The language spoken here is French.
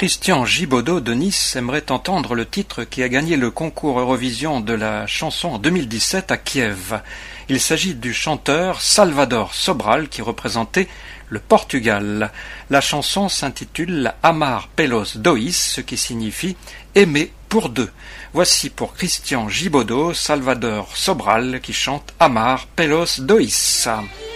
Christian Gibaudot de Nice aimerait entendre le titre qui a gagné le concours Eurovision de la chanson en 2017 à Kiev. Il s'agit du chanteur Salvador Sobral qui représentait le Portugal. La chanson s'intitule Amar pelos dois, ce qui signifie aimer pour deux. Voici pour Christian Gibaudot Salvador Sobral qui chante Amar pelos dois.